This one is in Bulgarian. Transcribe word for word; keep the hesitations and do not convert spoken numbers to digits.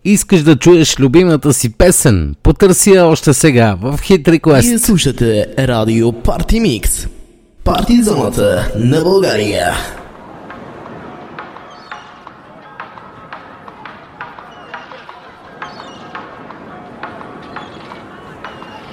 Искаш да чуеш любимата си песен? Потърси я още сега в Hit Request. Вие слушате Радио Парти Микс. Парти зоната на България.